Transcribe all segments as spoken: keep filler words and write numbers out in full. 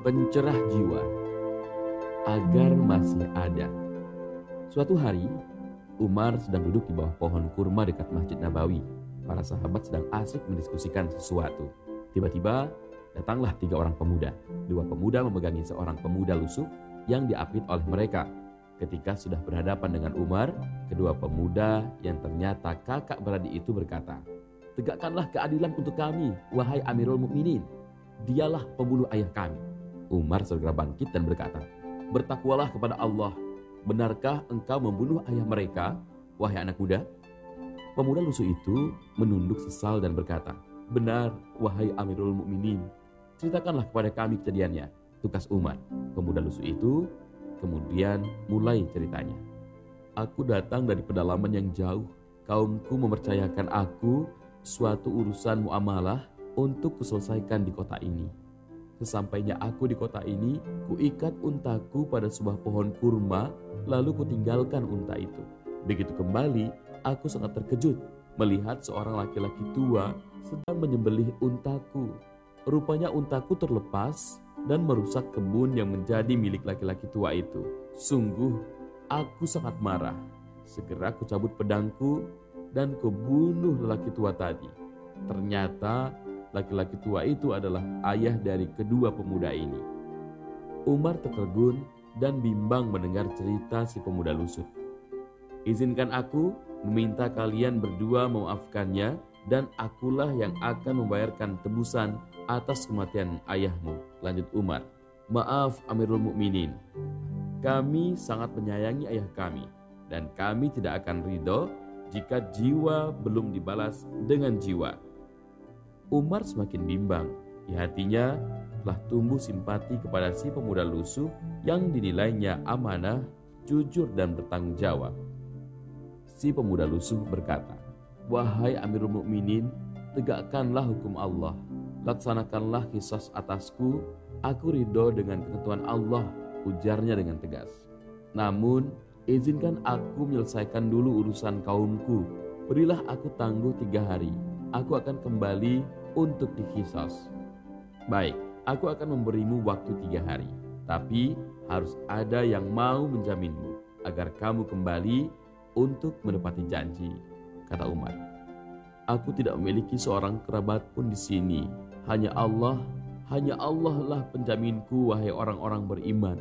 pencerah jiwa, agar masih ada. Suatu hari, Umar sedang duduk di bawah pohon kurma dekat Masjid Nabawi. Para sahabat sedang asik mendiskusikan sesuatu. Tiba-tiba datanglah tiga orang pemuda. Dua pemuda memegangi seorang pemuda lusuh yang diapit oleh mereka. Ketika sudah berhadapan dengan Umar, kedua pemuda yang ternyata kakak beradik itu berkata, "Tegakkanlah keadilan untuk kami, wahai Amirul Mukminin. Dialah pembunuh ayah kami." Umar segera bangkit dan berkata, "Bertakwalah kepada Allah. Benarkah engkau membunuh ayah mereka, wahai anak muda?" Pemuda lusuh itu menunduk sesal dan berkata, "Benar, wahai Amirul Mukminin. Ceritakanlah kepada kami kejadiannya," tukas Umar. Pemuda lusuh itu kemudian mulai ceritanya. "Aku datang dari pedalaman yang jauh. Kaumku mempercayakan aku suatu urusan muamalah untuk kuselesaikan di kota ini. Sesampainya aku di kota ini, kuikat untaku pada sebuah pohon kurma, lalu kutinggalkan unta itu. Begitu kembali, aku sangat terkejut melihat seorang laki-laki tua sedang menyembelih untaku. Rupanya untaku terlepas dan merusak kebun yang menjadi milik laki-laki tua itu. Sungguh, aku sangat marah. Segera kucabut pedangku dan kubunuh lelaki tua tadi. Ternyata laki-laki tua itu adalah ayah dari kedua pemuda ini." Umar tertegun dan bimbang mendengar cerita si pemuda lusuh. "Izinkan aku meminta kalian berdua memaafkannya, dan akulah yang akan membayarkan tebusan atas kematian ayahmu," lanjut Umar. "Maaf Amirul Mukminin, kami sangat menyayangi ayah kami, dan kami tidak akan ridho jika jiwa belum dibalas dengan jiwa." Umar semakin bimbang. Di hatinya telah tumbuh simpati kepada si pemuda lusuh yang dinilainya amanah, jujur dan bertanggung jawab. Si pemuda lusuh berkata, "Wahai Amirul Mukminin, tegakkanlah hukum Allah. Laksanakanlah qisas atasku. Aku ridho dengan ketentuan Allah," ujarnya dengan tegas. "Namun, izinkan aku menyelesaikan dulu urusan kaumku. Berilah aku tangguh tiga hari. Aku akan kembali untuk diqisas." "Baik, aku akan memberimu waktu tiga hari. Tapi harus ada yang mau menjaminmu agar kamu kembali untuk menepati janji," kata Umar. "Aku tidak memiliki seorang kerabat pun di sini. Hanya Allah, hanya Allah lah penjaminku, wahai orang-orang beriman."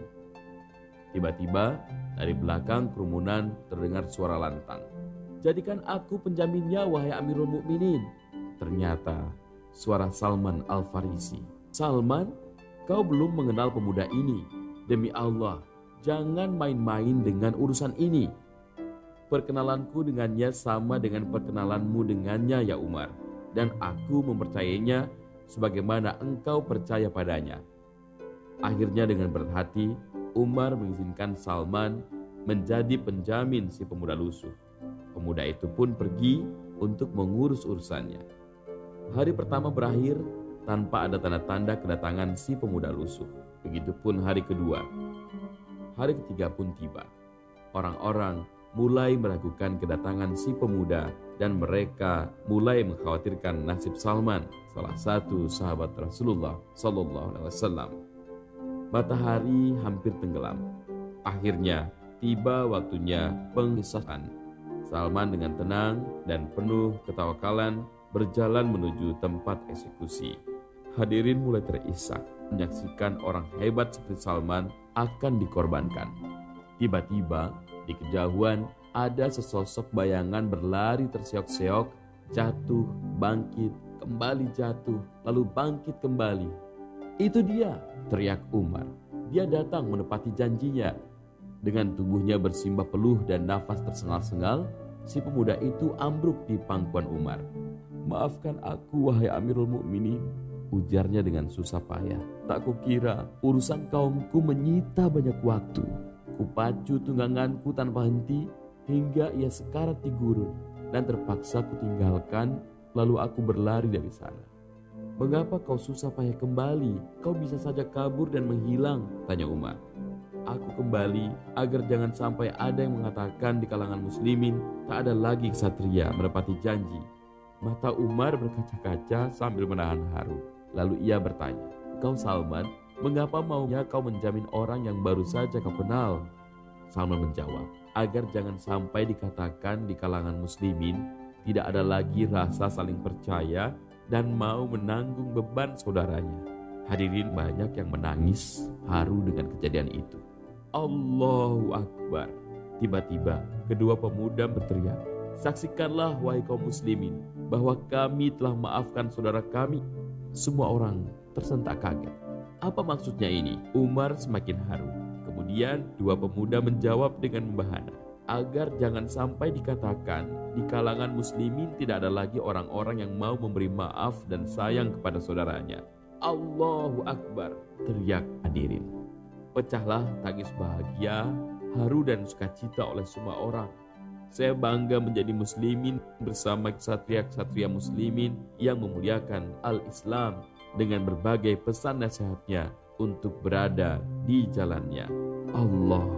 Tiba-tiba dari belakang kerumunan terdengar suara lantang, "Jadikan aku penjaminnya, wahai Amirul Mukminin." Ternyata suara Salman Al-Farisi. "Salman, kau belum mengenal pemuda ini. Demi Allah, jangan main-main dengan urusan ini. Perkenalanku dengannya sama dengan perkenalanmu dengannya, ya Umar. Dan aku mempercayainya sebagaimana engkau percaya padanya." Akhirnya dengan berat hati, Umar mengizinkan Salman menjadi penjamin si pemuda lusuh. Pemuda itu pun pergi untuk mengurus urusannya. Hari pertama berakhir tanpa ada tanda-tanda kedatangan si pemuda lusuh. Begitupun hari kedua. Hari ketiga pun tiba. Orang-orang mulai meragukan kedatangan si pemuda dan mereka mulai mengkhawatirkan nasib Salman, salah satu sahabat Rasulullah Sallallahu Alaihi Wasallam. Matahari hampir tenggelam. Akhirnya tiba waktunya pengqisasan. Salman dengan tenang dan penuh ketawakalan berjalan menuju tempat eksekusi. Hadirin mulai terisak menyaksikan orang hebat seperti Salman akan dikorbankan. Tiba-tiba di kejauhan ada sesosok bayangan berlari terseok-seok, jatuh, bangkit, kembali jatuh, lalu bangkit kembali. "Itu dia!" teriak Umar. "Dia datang menepati janjinya." Dengan tubuhnya bersimbah peluh dan nafas tersengal-sengal, si pemuda itu ambruk di pangkuan Umar. "Maafkan aku, wahai Amirul Mukminin," ujarnya dengan susah payah. "Tak kukira urusan kaumku menyita banyak waktu. Kupacu tungganganku tanpa henti hingga ia sekarat di gurun dan terpaksa kutinggalkan, lalu aku berlari dari sana." "Mengapa kau susah payah kembali? Kau bisa saja kabur dan menghilang," tanya Umar. "Aku kembali agar jangan sampai ada yang mengatakan di kalangan muslimin tak ada lagi ksatria menepati janji." Mata Umar berkaca-kaca sambil menahan haru. Lalu ia bertanya, "Kau Salman, Mengapa maunya kau menjamin orang yang baru saja kau kenal? Salman menjawab, agar jangan sampai dikatakan di kalangan muslimin tidak ada lagi rasa saling percaya dan mau menanggung beban saudaranya. Hadirin banyak yang menangis haru dengan kejadian itu. Allahu Akbar. Tiba-tiba kedua pemuda berteriak, saksikanlah wahai kaum muslimin bahwa kami telah maafkan saudara kami. Semua orang tersentak kaget. Apa maksudnya ini? Umar semakin haru. Kemudian dua pemuda menjawab dengan membahana, agar jangan sampai dikatakan di kalangan muslimin tidak ada lagi orang-orang yang mau memberi maaf dan sayang kepada saudaranya. Allahu Akbar, teriak hadirin. Pecahlah tangis bahagia, haru dan sukacita oleh semua orang. Saya bangga menjadi muslimin bersama ksatria-ksatria muslimin yang memuliakan al-Islam dengan berbagai pesan nasihatnya untuk berada di jalannya. Allah